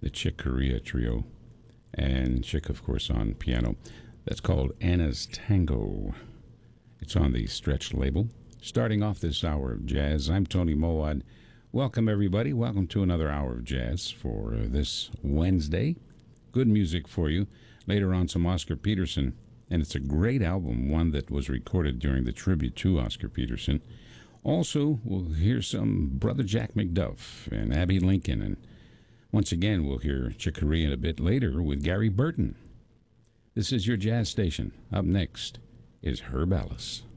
the Chick Corea Trio, and Chick, of course, on piano. That's called Anna's Tango. It's on the Stretch label. Starting off this hour of jazz, I'm Tony Mowad. Welcome, everybody. Welcome to another hour of jazz for this Wednesday. Good music for you. Later on, some Oscar Peterson. And it's a great album, one that was recorded during the tribute to Oscar Peterson. Also, we'll hear some Brother Jack McDuff and Abbey Lincoln. And once again, we'll hear Chick Corea a bit later with Gary Burton. This is your jazz station. Up next is Herb Ellis.